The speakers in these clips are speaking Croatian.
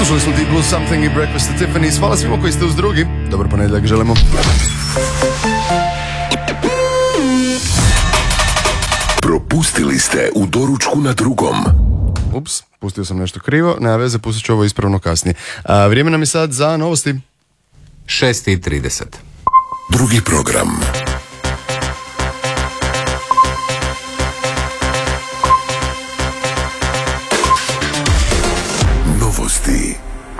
Slušali smo Deep Blue Something i Breakfast at Tiffany's. Hvala svima koji ste uz drugi. Dobar ponedjeljak želimo. Propustili ste u doručku na drugom. Ups, pustio sam nešto krivo. Nema veze, pustit ću ovo ispravno kasnije. Vrijeme nam je sad za novosti. 6:30. Drugi program. Novosti.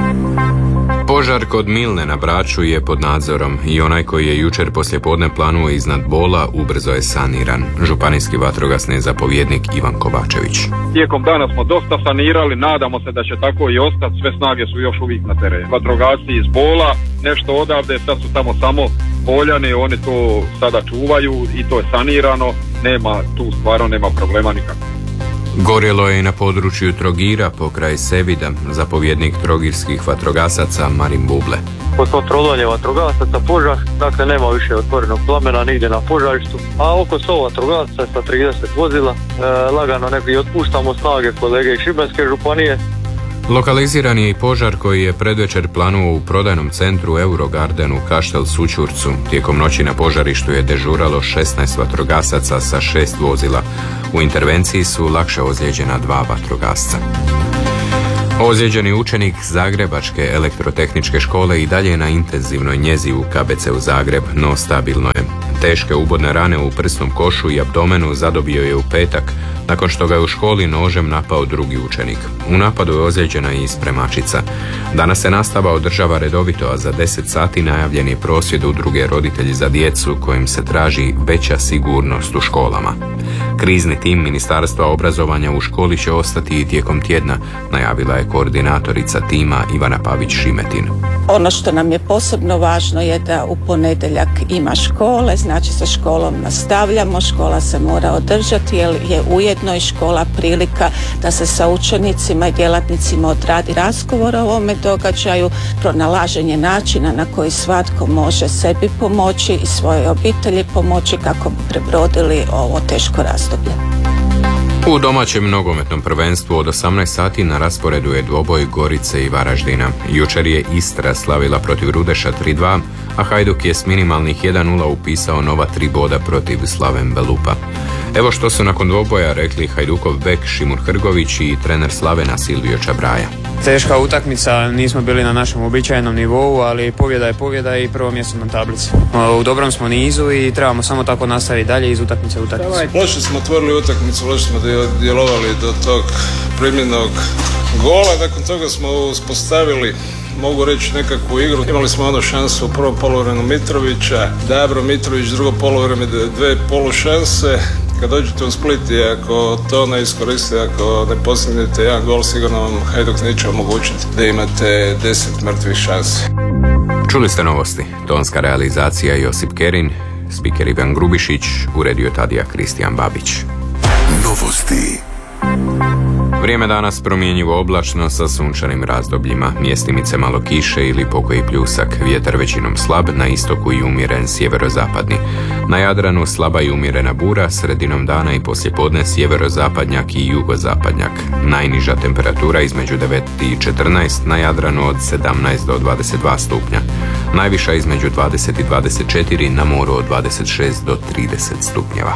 Požar kod Milne na Braču je pod nadzorom i onaj koji je jučer poslijepodne planuo iznad Bola ubrzo je saniran. Županijski vatrogasni zapovjednik Ivan Kovačević. Tijekom dana smo dosta sanirali, nadamo se da će tako i ostati, sve snage su još uvijek na terenu. Vatrogasci iz Bola, nešto odavde, sad su tamo samo Poljani, oni to sada čuvaju i to je sanirano, nema problema nikakvog. Gorjelo je i na području Trogira pokraj Sevida, zapovjednik trogirskih vatrogasaca Marin Buble. Pod kontrolom je vatrogasaca požar, dakle nema više otvorenog plamena nigdje na požarištu, a oko 100 vatrogasaca sa 30 vozila, lagano negdje otpuštamo snage kolege iz Šibenske županije. Lokaliziran je i požar koji je predvečer planuo u prodajnom centru Eurogarden u Kaštel Sućurcu. Tijekom noći na požarištu je dežuralo 16 vatrogasaca sa 6 vozila. U intervenciji su lakše ozlijeđena 2 vatrogasca. Ozlijeđeni učenik Zagrebačke elektrotehničke škole i dalje je na intenzivnoj njezi u KBC u Zagreb, no stabilno je. Teške ubodne rane u prsnom košu i abdomenu zadobio je u petak, nakon što ga je u školi nožem napao drugi učenik. U napadu je ozlijeđena i spremačica. Danas se nastava održava redovito, a za 10 sati najavljen je prosvjed udruge Roditelji za djecu kojim se traži veća sigurnost u školama. Krizni tim Ministarstva obrazovanja u školi će ostati i tijekom tjedna, najavila je koordinatorica tima Ivana Pavić-Šimetin. Ono što nam je posebno važno je da u ponedjeljak ima škole, znači sa školom nastavljamo, škola se mora održati jer je ujedno i škola prilika da se sa učenicima i djelatnicima odradi razgovor o ovome događaju, pronalaženje načina na koji svatko može sebi pomoći i svojoj obitelji pomoći kako bi prebrodili ovo teško razdoblje. U domaćem nogometnom prvenstvu od 18 sati na rasporedu je dvoboj Gorice i Varaždina. Jučer je Istra slavila protiv Rudeša 3-2, a Hajduk je s minimalnih 1-0 upisao nova 3 boda protiv Slaven Belupa. Evo što su nakon dvoboja rekli Hajdukov bek Šimur Hrgović i trener Slavena Silvio Čabraja. Teška utakmica, nismo bili na našem uobičajenom nivou, ali pobjeda je pobjeda i prvo mjesto na tablici. U dobrom smo nizu i trebamo samo tako nastaviti dalje iz utakmice u utakmicu. Loše smo otvorili utakmicu, loše smo djelovali do tog primljenog gola, nakon toga smo uspostavili, mogu reći, nekakvu igru. Imali smo onu šansu u prvom poluvremenu Mitrovića, Dabro Mitrović drugo poluvreme, 2 polušanse. Kad dođete u Split i ako to ne iskoristite, ako ne postignete jedan gol, sigurno vam Hajduk neće omogućiti da imate 10 mrtvih šansi. Čuli ste novosti. Tonska realizacija Josip Kerin, spiker Ivan Grubišić, uredio Tadija Kristijan Babić. Novosti. Vrijeme danas promjenjivo oblačno sa sunčanim razdobljima, mjestimice malo kiše ili pokoji pljusak, vjetar većinom slab, na istoku i umjeren sjeverozapadni. Na Jadranu slaba i umjerena bura, sredinom dana i poslijepodne sjeverozapadnjak i jugozapadnjak. Najniža temperatura između 9 i 14, na Jadranu od 17 do 22 stupnja. Najviša između 20 i 24, na moru od 26 do 30 stupnjeva.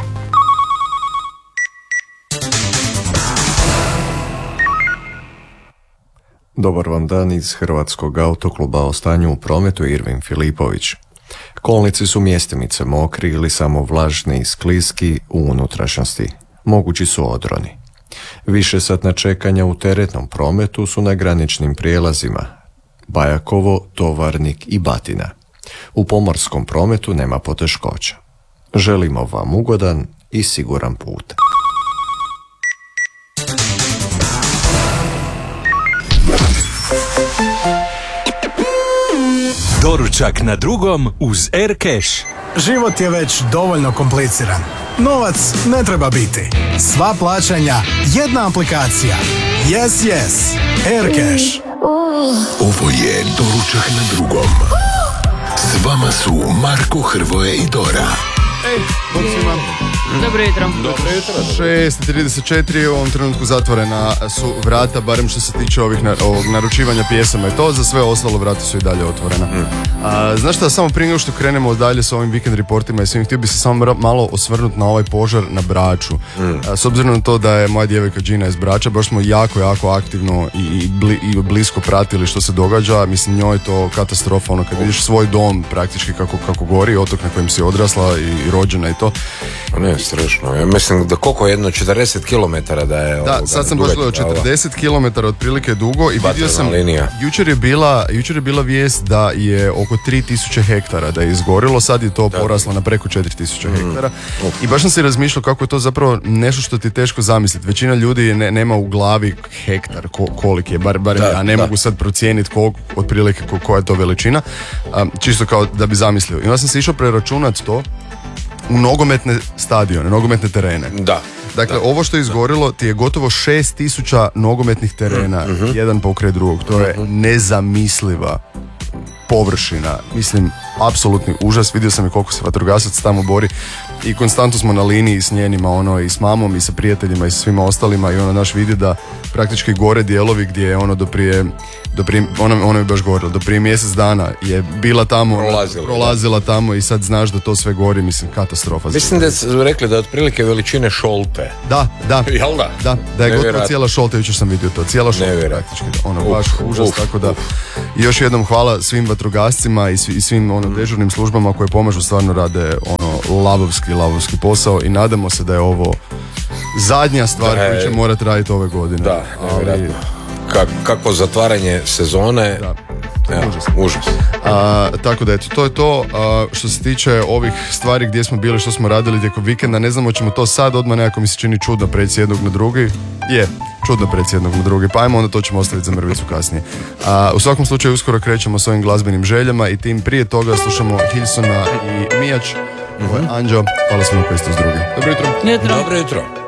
Dobar vam dan iz Hrvatskog autokluba, o stanju u prometu Irvin Filipović. Kolnici su mjestimice mokri ili samo vlažni i skliski u unutrašnjosti. Mogući su odroni. Višesatna čekanja u teretnom prometu su na graničnim prijelazima Bajakovo, Tovarnik i Batina. U pomorskom prometu nema poteškoća. Želimo vam ugodan i siguran put. Doručak na drugom uz Aircash. Život je već dovoljno kompliciran. Novac ne treba biti. Sva plaćanja, jedna aplikacija. Yes. Aircash. Ovo je Doručak na drugom. S vama su Marko, Hrvoje i Dora. Bog svima. Dobro jutro. 6:34, u ovom trenutku zatvorena su vrata, barem što se tiče ovog naručivanja pjesama i to, za sve ostalo vrata su i dalje otvorena. Znaš šta, samo prije nego što krenemo dalje s ovim vikend reportima i svim, htio bi se samo malo osvrnuti na ovaj požar na Braču. S obzirom na to da je moja djevojka Gina iz Brača, baš smo jako aktivno i blisko pratili što se događa. Mislim, njoj je to katastrofa, ono kad vidiš svoj dom praktički kako gori, otok na kojem si odrasla i rođena i to. Ne, strašno. Ja mislim da koliko je jedno 40 km da je... Da, sad sam baš gledao 40 km otprilike dugo i vidio sam, jučer je bila vijest da je oko 3000 hektara da je izgorilo, sad je to poraslo na preko 4000 hektara i baš sam si razmišljao kako je to zapravo nešto što ti je teško zamisliti. Većina ljudi nema u glavi hektar koliki je, bar ja ne mogu sad procijeniti otprilike koja je to veličina, čisto kao da bi zamislio. I onda sam se išao preračunati to u nogometne stadione, nogometne terene. Dakle, ovo što je izgorilo ti je gotovo 6000 nogometnih terena, jedan pokraj drugog. To je nezamisliva površina. Mislim, apsolutni užas. Vidio sam i koliko se vatrogasac tamo bori i konstantno smo na liniji s njenima, i s mamom i sa prijateljima i sa svima ostalima i naš vidi da praktički gore dijelovi gdje je do prije ona je baš gorila, do prije mjesec dana je bila tamo, prolazila tamo i sad znaš da to sve gori, mislim, katastrofa. Mislim da su rekli da je otprilike veličine Šolte. Da. Jel da? Da je gotovo cijela Šolta, jučer sam vidio to, cijela Šolta praktički, baš užas, tako da još jednom hvala svim vatrogascima i svim dežurnim službama koje pomažu, stvarno rade lavovski posao i nadamo se da je ovo zadnja stvar koju će morati raditi ove godine. Da, nevjerojatno. Kako zatvaranje sezone. Užas. Tako da eto, to je to. Što se tiče ovih stvari gdje smo bili, što smo radili tijekom vikenda, ne znamo ćemo to sad odmah, nekako mi se čini čudno preći s jednog na drugi. Čudno preći s jednog na drugi, pa ajmo onda to ćemo ostaviti za mrvicu kasnije. U svakom slučaju uskoro krećemo s ovim glazbenim željama i tim prije toga slušamo Hilsona i Mijač. Ovo je Anđo, hvala svima koji ste s drugim. Dobro jutro. Dobro jutro.